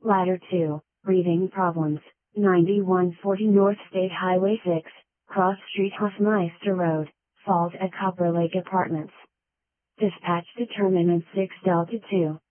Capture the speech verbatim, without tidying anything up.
Ladder two, breathing problems, ninety-one forty North State Highway six, Cross Street Hofmeister Road, fault at Copper Lake Apartments. Dispatch determinant six Delta two.